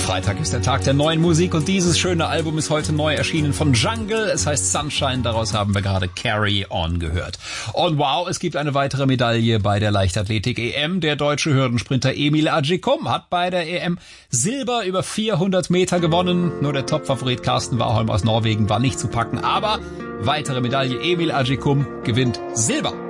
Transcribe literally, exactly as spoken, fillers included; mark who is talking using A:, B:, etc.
A: Freitag ist der Tag der neuen Musik und dieses schöne Album ist heute neu erschienen von Jungle. Es heißt Sunshine, daraus haben wir gerade Carry On gehört. Und wow, es gibt eine weitere Medaille bei der Leichtathletik-E M. Der deutsche Hürdensprinter Emil Agyekum hat bei der E M Silber über vierhundert Meter gewonnen. Nur der Topfavorit Carsten Warholm aus Norwegen war nicht zu packen, aber weitere Medaille, Emil Agyekum gewinnt Silber.